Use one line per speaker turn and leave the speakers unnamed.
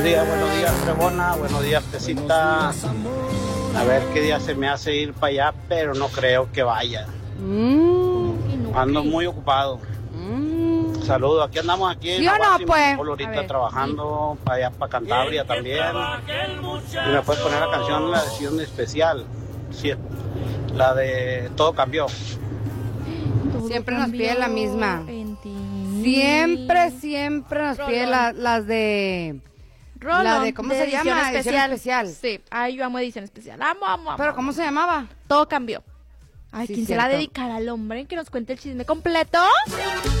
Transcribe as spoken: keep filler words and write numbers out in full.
días, buenos días, Trebona, buenos días, Pesita. A ver qué día se me hace ir para allá, pero no creo que vaya. Mm. Ando muy ocupado. Mm. Saludos, aquí andamos aquí en
¿Sí o no, pues?
ahorita trabajando para allá, para Cantabria también. Y me puedes poner la canción La Decisión Especial, sí, la de Todo Cambió.
Siempre nos pide la misma. Siempre, siempre nos pide la, las de...
Rolón,
la de, ¿cómo
de
se llama?
especial.
Edición especial.
Sí, ay, yo amo edición especial. Amo, amo, amo.
¿Pero cómo se llamaba?
Todo cambió. Ay,
Sí,
¿quién
cierto.
se la dedicará al hombre que nos cuente el chisme completo?